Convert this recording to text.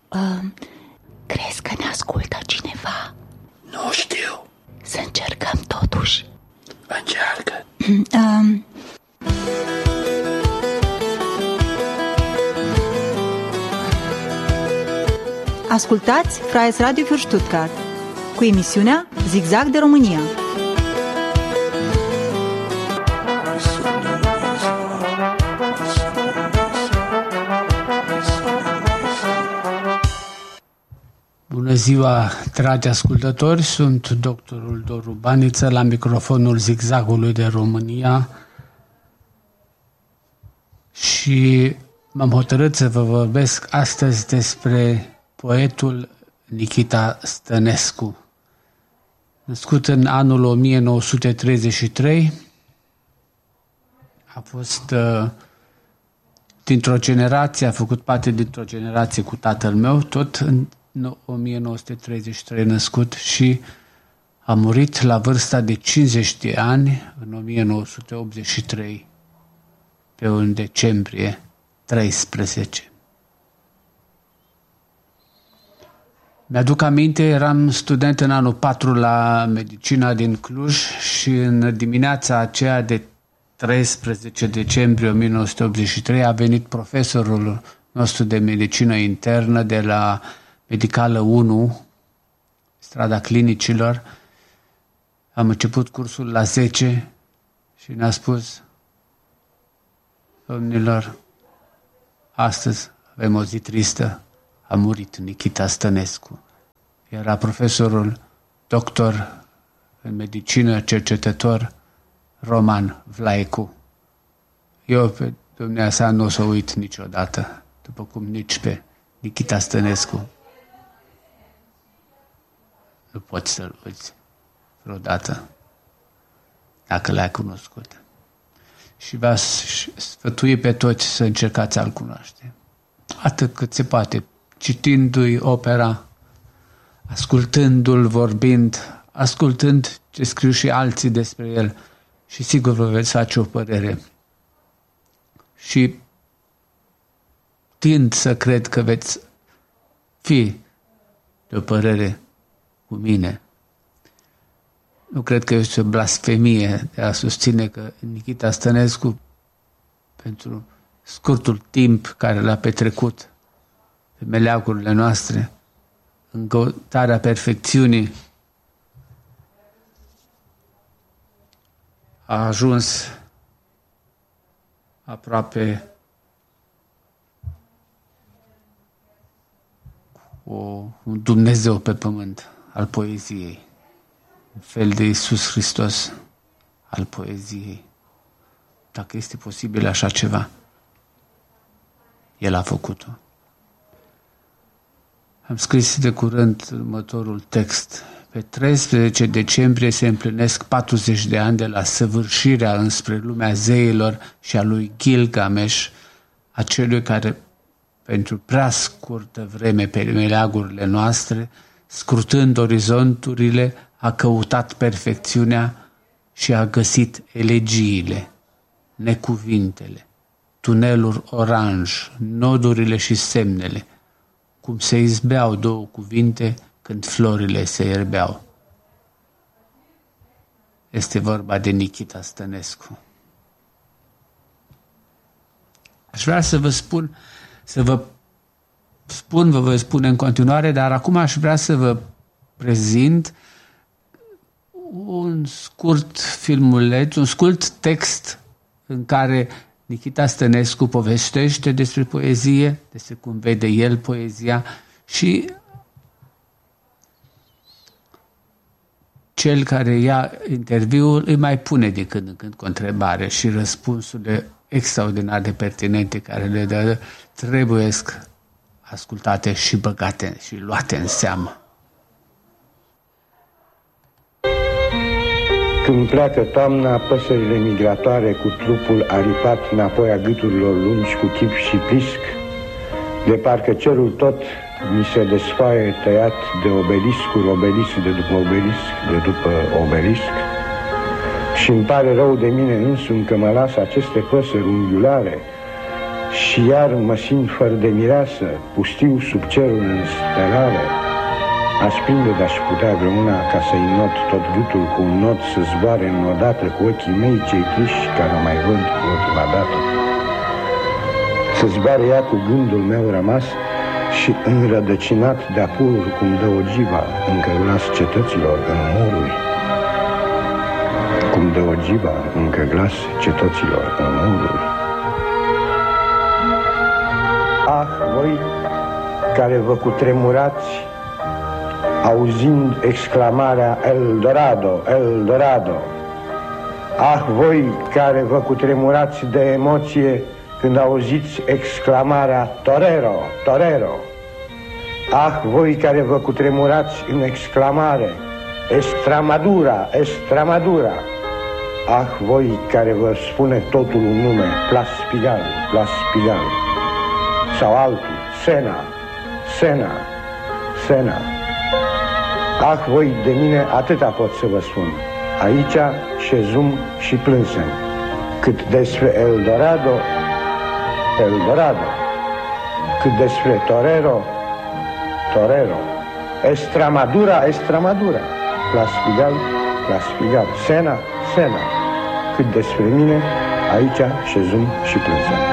Crezi că ne ascultă cineva? Nu știu. Să încercăm totuși. Încearcă. Ascultați Freies Radio für Stuttgart cu emisiunea Zigzag de România. Bună ziua, dragi ascultători, sunt doctorul Doru Baniță la microfonul Zigzagului de România și m-am hotărât să vă vorbesc astăzi despre poetul Nikita Stănescu. Născut în anul 1933, a fost dintr-o generație, a făcut parte dintr-o generație cu tatăl meu, tot în 1933 născut, și a murit la vârsta de 50 de ani în 1983, pe un decembrie 13. Mi-aduc aminte, eram student în anul 4 la medicina din Cluj și în dimineața aceea de 13 decembrie 1983 a venit profesorul nostru de medicină internă de la Medicală 1, strada Clinicilor. Am început cursul la 10 și ne-a spus: domnilor, astăzi avem o zi tristă, a murit Nikita Stănescu. Era profesorul doctor în medicină, cercetător Roman Vlaicu. Eu pe domnia sa nu o să uit niciodată, după cum nici pe Nikita Stănescu nu poți să-l uiți vreodată dacă l-ai cunoscut. Și v-aș sfătui pe toți să încercați să-l cunoaște, atât cât se poate, citindu-i opera, ascultându-l vorbind, ascultând ce scriu și alții despre el, și sigur vă veți face o părere. Și tind să cred că veți fi de o părere cu mine. Nu cred că este o blasfemie de a susține că Nikita Stănescu, pentru scurtul timp care l-a petrecut pe meleagurile noastre, în căutarea perfecțiunii, a ajuns aproape un Dumnezeu pe pământ al poeziei, un fel de Iisus Hristos al poeziei. Dacă este posibil așa ceva, El a făcut-o. Am scris de curând următorul text. Pe 13 decembrie se împlinesc 40 de ani de la săvârșirea înspre lumea zeilor și a lui Gilgamesh, a celui care, pentru prea scurtă vreme pe meleagurile noastre, scrutând orizonturile, a căutat perfecțiunea și a găsit elegiile, necuvintele, tunelul oranj, nodurile și semnele, cum se izbeau două cuvinte când florile se ierbeau. Este vorba de Nikita Stănescu. Aș vrea să vă spun, vă voi spune în continuare, dar acum aș vrea să vă prezint un scurt filmuleț, un scurt text în care Nikita Stănescu povestește despre poezie, despre cum vede el poezia, și cel care ia interviul îi mai pune de când în când cu o întrebare și răspunsurile extraordinar de pertinente care le dă trebuiesc ascultate și băgate și luate în seamă. Când pleacă toamna, păsările migratoare cu trupul aripat înapoi a gâturilor lungi cu chip și plisc, de parcă cerul tot mi se desfoaie tăiat de obeliscuri, obelisc de după obelisc, de după obelisc, și îmi pare rău de mine însumi că mă las aceste păsări unghiulare și iar mă simt fără de mireasă, pustiu sub cerul în stelare. Aș prinde de-aș putea vreuna ca să-i not tot gâtul cu un not, să zboare înodată cu ochii mei cei triși care o mai văd ultima dată. Să zboare ea cu gândul meu rămas și înrădăcinat de apururi cum dă ogiva încă glas cetăților în mururi. Cum dă ogiva încă glas cetăților în mururi. Ah, voi care vă cutremurați auzind exclamarea El Dorado, El Dorado. Ah, voi care vă cutremurați de emoție când auziți exclamarea Torero, Torero. Ah, voi care vă cutremurați în exclamare Extremadura, Extremadura. Ah, voi care vă spune totul un nume Plas Pigalle, Plas Pigalle. Sau altul, Sena, Sena, Sena. Ah, voi de mine atâta pot să vă spun. Aici șezum și plânsem. Cât despre El Dorado, El Dorado. Cât despre Torero, Torero. Extremadura, Extremadura. Plas Pigalle, Plas Pigalle. Sena, Sena. Cât despre mine, aici șezum și plânsem.